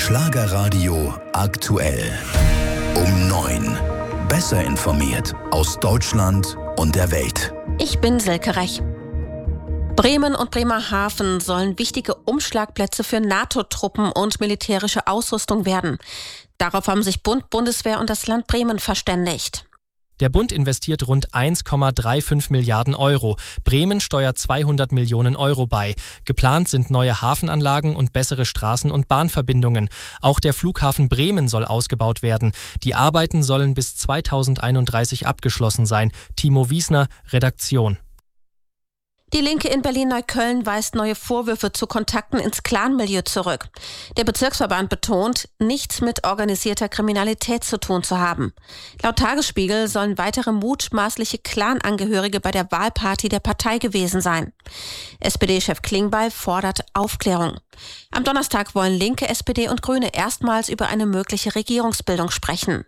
Schlagerradio aktuell. Um 9. Besser informiert aus Deutschland und der Welt. Ich bin Silke Rech. Bremen und Bremerhaven sollen wichtige Umschlagplätze für NATO-Truppen und militärische Ausrüstung werden. Darauf haben sich Bund, Bundeswehr und das Land Bremen verständigt. Der Bund investiert rund 1,35 Milliarden Euro. Bremen steuert 200 Millionen Euro bei. Geplant sind neue Hafenanlagen und bessere Straßen- und Bahnverbindungen. Auch der Flughafen Bremen soll ausgebaut werden. Die Arbeiten sollen bis 2031 abgeschlossen sein. Timo Wiesner, Redaktion. Die Linke in Berlin-Neukölln weist neue Vorwürfe zu Kontakten ins Clanmilieu zurück. Der Bezirksverband betont, nichts mit organisierter Kriminalität zu tun zu haben. Laut Tagesspiegel sollen weitere mutmaßliche Clan-Angehörige bei der Wahlparty der Partei gewesen sein. SPD-Chef Klingbeil fordert Aufklärung. Am Donnerstag wollen Linke, SPD und Grüne erstmals über eine mögliche Regierungsbildung sprechen.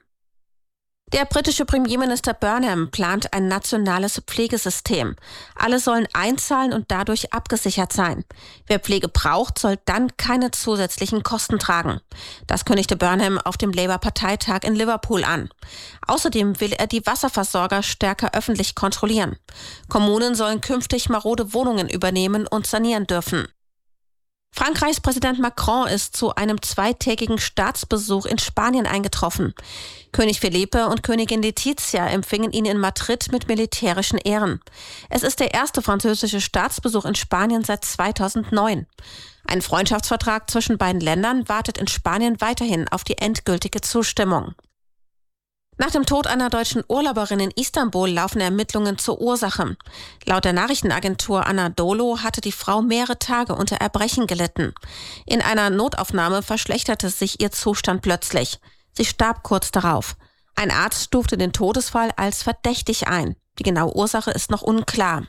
Der britische Premierminister Burnham plant ein nationales Pflegesystem. Alle sollen einzahlen und dadurch abgesichert sein. Wer Pflege braucht, soll dann keine zusätzlichen Kosten tragen. Das kündigte Burnham auf dem Labour-Parteitag in Liverpool an. Außerdem will er die Wasserversorger stärker öffentlich kontrollieren. Kommunen sollen künftig marode Wohnungen übernehmen und sanieren dürfen. Frankreichs Präsident Macron ist zu einem zweitägigen Staatsbesuch in Spanien eingetroffen. König Felipe und Königin Letizia empfingen ihn in Madrid mit militärischen Ehren. Es ist der erste französische Staatsbesuch in Spanien seit 2009. Ein Freundschaftsvertrag zwischen beiden Ländern wartet in Spanien weiterhin auf die endgültige Zustimmung. Nach dem Tod einer deutschen Urlauberin in Istanbul laufen Ermittlungen zur Ursache. Laut der Nachrichtenagentur Anadolu hatte die Frau mehrere Tage unter Erbrechen gelitten. In einer Notaufnahme verschlechterte sich ihr Zustand plötzlich. Sie starb kurz darauf. Ein Arzt stufte den Todesfall als verdächtig ein. Die genaue Ursache ist noch unklar.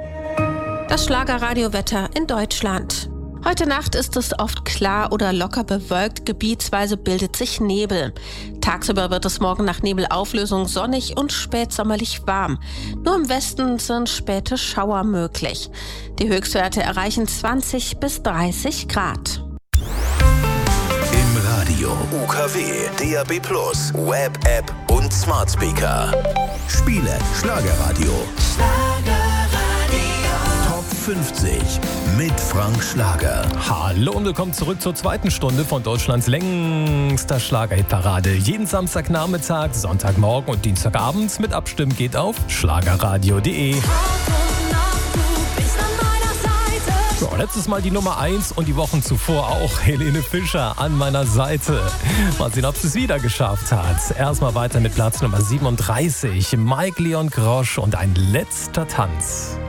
Das Schlagerradiowetter in Deutschland. Heute Nacht ist es oft klar oder locker bewölkt, gebietsweise bildet sich Nebel. Tagsüber wird es morgen nach Nebelauflösung sonnig und spätsommerlich warm. Nur im Westen sind späte Schauer möglich. Die Höchstwerte erreichen 20 bis 30 Grad. Im Radio UKW, DAB+, Web-App und Smart Speaker. Spiele Schlagerradio. Top 50 mit Frank Schlager. Hallo und willkommen zurück zur zweiten Stunde von Deutschlands längster Schlagerhitparade. Jeden Samstagnachmittag, Sonntagmorgen und Dienstagabend mit Abstimmen geht auf schlagerradio.de. So, letztes Mal die Nummer 1 und die Wochen zuvor auch Helene Fischer an meiner Seite. Mal sehen, ob sie es wieder geschafft hat. Erstmal weiter mit Platz Nummer 37. Mike Leon Grosch und ein letzter Tanz.